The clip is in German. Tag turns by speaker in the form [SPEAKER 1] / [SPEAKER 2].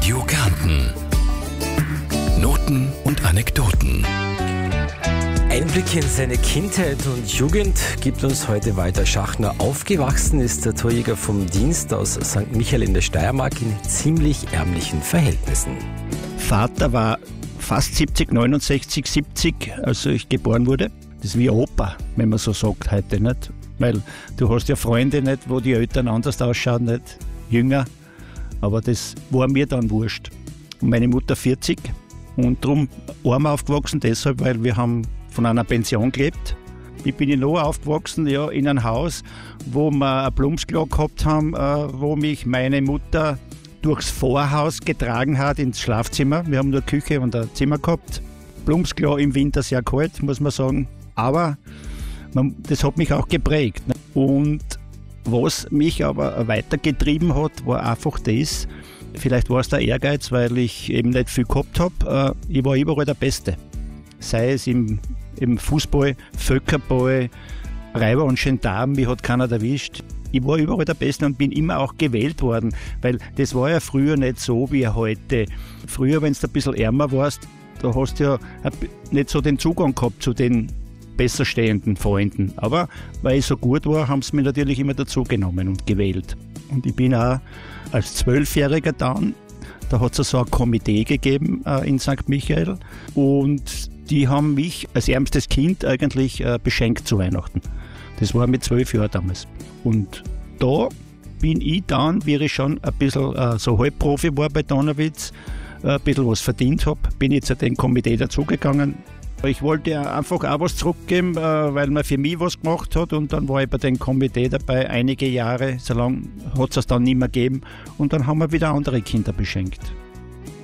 [SPEAKER 1] Radio Kärnten. Noten und Anekdoten.
[SPEAKER 2] Einblick in seine Kindheit und Jugend gibt uns heute Walter Schachner. Aufgewachsen ist der Torjäger vom Dienst aus St. Michael in der Steiermark in ziemlich ärmlichen Verhältnissen.
[SPEAKER 3] Vater war fast 70, 69, 70, als ich geboren wurde. Das ist wie Opa, wenn man so sagt heute, nicht? Weil du hast ja Freunde nicht, wo die Eltern anders ausschauen, nicht? Jünger. Aber das war mir dann wurscht. Und meine Mutter 40 und darum arm aufgewachsen, deshalb, weil wir haben von einer Pension gelebt. Ich bin in Lohr aufgewachsen, ja, in einem Haus, wo wir ein Blumsklo gehabt haben, wo mich meine Mutter durchs Vorhaus getragen hat ins Schlafzimmer. Wir haben nur Küche und ein Zimmer gehabt. Blumsklo im Winter sehr kalt, muss man sagen. Aber das hat mich auch geprägt. Und was mich aber weitergetrieben hat, war einfach das, vielleicht war es der Ehrgeiz, weil ich eben nicht viel gehabt habe. Ich war überall der Beste. Sei es im Fußball, Völkerball, Reiber und Gendarm, mich hat keiner erwischt. Ich war überall der Beste und bin immer auch gewählt worden, weil das war ja früher nicht so wie heute. Früher, wenn du ein bisschen ärmer warst, da hast du ja nicht so den Zugang gehabt zu den besser stehenden Freunden. Aber weil ich so gut war, haben sie mich natürlich immer dazu genommen und gewählt. Und ich bin auch als 12-Jähriger da hat es so ein Komitee gegeben in St. Michael und die haben mich als ärmstes Kind eigentlich beschenkt zu Weihnachten. Das war mit 12 Jahren damals. Und da bin ich dann, wie ich schon ein bisschen so Halbprofi war bei Donauwitz, ein bisschen was verdient habe, bin ich zu dem Komitee dazugegangen. Ich wollte einfach auch was zurückgeben, weil man für mich was gemacht hat und dann war ich bei dem Komitee dabei einige Jahre, so lange hat es dann nicht mehr gegeben und dann haben wir wieder andere Kinder beschenkt.